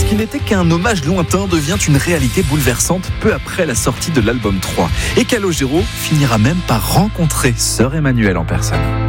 qui n'était qu'un hommage lointain devient une réalité bouleversante peu après la sortie de l'album 3. Et Calogero finira même par rencontrer Sœur Emmanuelle en personne.